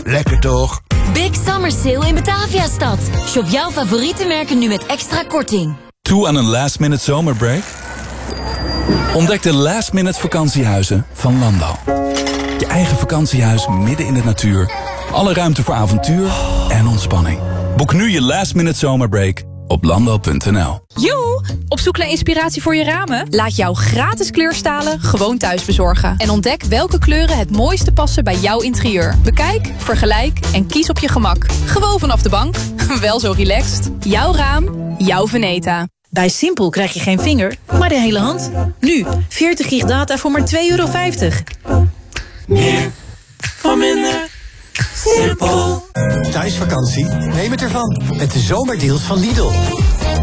Lekker toch? Big Summer Sale in Bataviastad. Shop jouw favoriete merken nu met extra korting. Toe aan een last-minute zomerbreak? Ontdek de last-minute vakantiehuizen van Landal. Je eigen vakantiehuis midden in de natuur. Alle ruimte voor avontuur en ontspanning. Boek nu je last-minute zomerbreak op landal.nl. Joe, op zoek naar inspiratie voor je ramen? Laat jouw gratis kleurstalen gewoon thuis bezorgen. En ontdek welke kleuren het mooiste passen bij jouw interieur. Bekijk, vergelijk en kies op je gemak. Gewoon vanaf de bank. Wel zo relaxed. Jouw raam, jouw Veneta. Bij Simpel krijg je geen vinger, maar de hele hand. Nu, 40 gig data voor maar €2,50. Meer voor minder. Simpel. Thuisvakantie? Neem het ervan. Met de zomerdeals van Lidl.